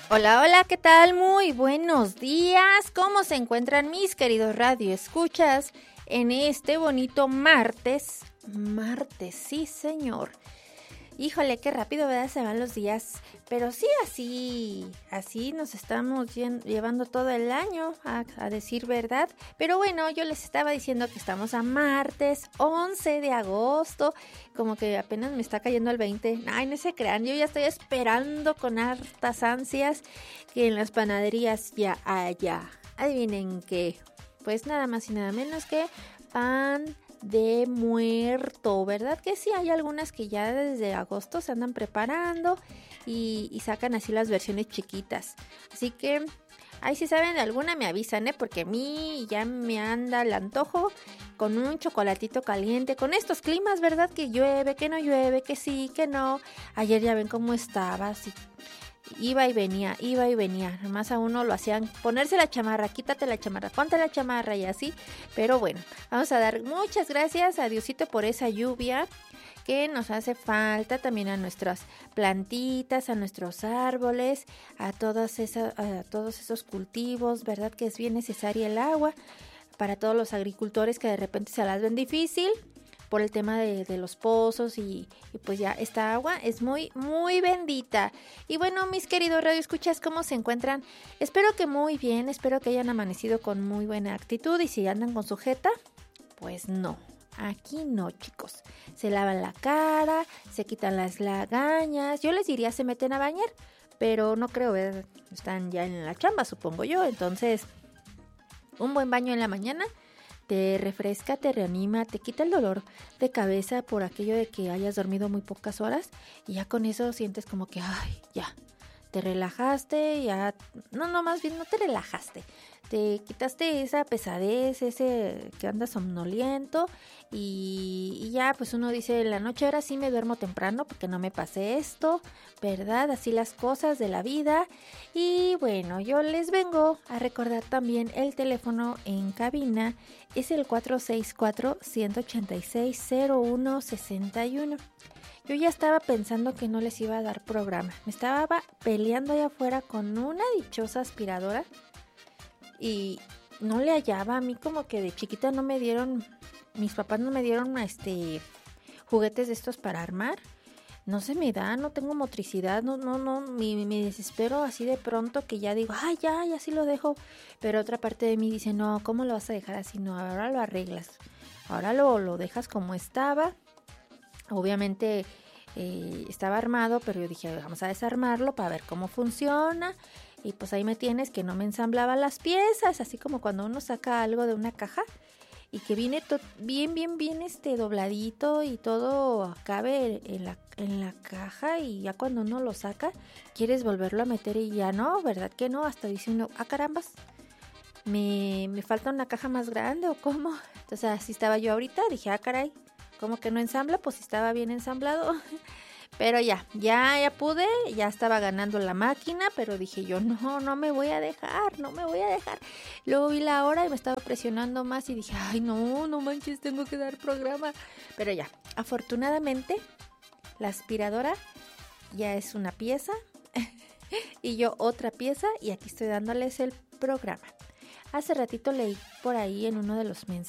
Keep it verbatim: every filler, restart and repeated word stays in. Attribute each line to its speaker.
Speaker 1: Hola, hola, ¿qué tal? Muy buenos días. ¿Cómo se encuentran mis queridos radioescuchas en este bonito martes? Martes, sí, señor. Híjole, qué rápido, ¿verdad? Se van los días. Pero sí, así, así nos estamos llevando todo el año, a, a decir verdad. Pero bueno, yo les estaba diciendo que estamos a martes once de agosto. Como que apenas me está cayendo el veinte. Ay, no se crean, yo ya estoy esperando con hartas ansias que en las panaderías ya haya. Adivinen qué. Pues nada más y nada menos que pan de muerto, ¿verdad? Que sí, hay algunas que ya desde agosto se andan preparando y, y sacan así las versiones chiquitas. Así que, ahí si saben de alguna me avisan, ¿eh? Porque a mí ya me anda el antojo con un chocolatito caliente, con estos climas, ¿verdad? Que llueve, que no llueve, que sí, que no. Ayer ya ven cómo estaba, así. Iba y venía, iba y venía. Nomás a uno lo hacían ponerse la chamarra, quítate la chamarra, ponte la chamarra y así. Pero bueno, vamos a dar muchas gracias a Diosito por esa lluvia que nos hace falta, también a nuestras plantitas, a nuestros árboles, a todas esas, a todos esos cultivos, ¿verdad? Que es bien necesaria el agua para todos los agricultores que de repente se las ven difícil por el tema de, de los pozos y, y pues ya esta agua es muy, muy bendita. Y bueno, mis queridos radioescuchas, ¿cómo se encuentran? Espero que muy bien, espero que hayan amanecido con muy buena actitud y si andan con sujeta, pues no. Aquí no, chicos. Se lavan la cara, se quitan las lagañas. Yo les diría se meten a bañar, pero no creo, ¿verdad? Están ya en la chamba, supongo yo. Entonces, un buen baño en la mañana te refresca, te reanima, te quita el dolor de cabeza por aquello de que hayas dormido muy pocas horas y ya con eso sientes como que, ay, ya, te relajaste, ya, no, no, más bien no te relajaste, te quitaste esa pesadez, ese que andas somnoliento y, y ya pues uno dice, en la noche ahora sí me duermo temprano porque no me pasé esto, ¿verdad? Así las cosas de la vida. Y bueno, yo les vengo a recordar también el teléfono en cabina, es el cuatro seis cuatro, uno ocho seis, cero uno seis uno. Yo ya estaba pensando que no les iba a dar programa. Me estaba peleando allá afuera con una dichosa aspiradora y no le hallaba. A mí como que de chiquita no me dieron, mis papás no me dieron este juguetes de estos para armar. No se me da, no tengo motricidad, no, no, no, me, me desespero así de pronto que ya digo, ay, ya, ya sí lo dejo. Pero otra parte de mí dice, no, ¿cómo lo vas a dejar así? No, ahora lo arreglas. Ahora lo, lo dejas como estaba. Obviamente eh, estaba armado, pero yo dije, vamos a desarmarlo para ver cómo funciona. Y pues ahí me tienes que no me ensamblaba las piezas, así como cuando uno saca algo de una caja y que viene to- bien, bien, bien este dobladito y todo cabe en la, en la caja y ya cuando uno lo saca, quieres volverlo a meter y ya no, ¿verdad que no? Hasta dice uno, ah, carambas, ¿me, me falta una caja más grande o cómo? Entonces así estaba yo ahorita, dije, ah, caray, ¿cómo que no ensambla? Pues estaba bien ensamblado. Pero ya, ya, ya pude, ya estaba ganando la máquina, pero dije yo, no, no me voy a dejar, no me voy a dejar. Luego vi la hora y me estaba presionando más y dije, ay, no, no manches, tengo que dar programa. Pero ya, afortunadamente, la aspiradora ya es una pieza y yo otra pieza y aquí estoy dándoles el programa. Hace ratito leí por ahí en uno de los mensajes